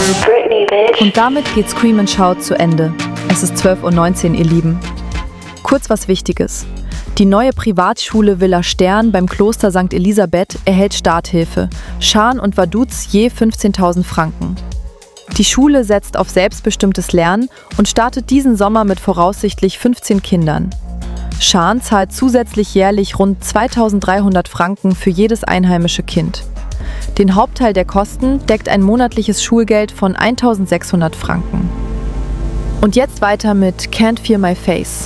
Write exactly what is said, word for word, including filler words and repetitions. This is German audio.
Britney, bitch. Und damit geht Scream and Shout zu Ende. Es ist zwölf Uhr neunzehn, ihr Lieben. Kurz was Wichtiges. Die neue Privatschule Villa Stern beim Kloster Sankt Elisabeth erhält Starthilfe. Schan und Vaduz je fünfzehntausend Franken. Die Schule setzt auf selbstbestimmtes Lernen und startet diesen Sommer mit voraussichtlich fünfzehn Kindern. Schan zahlt zusätzlich jährlich rund zweitausenddreihundert Franken für jedes einheimische Kind. Den Hauptteil der Kosten deckt ein monatliches Schulgeld von eintausendsechshundert Franken. Und jetzt weiter mit Can't Feel My Face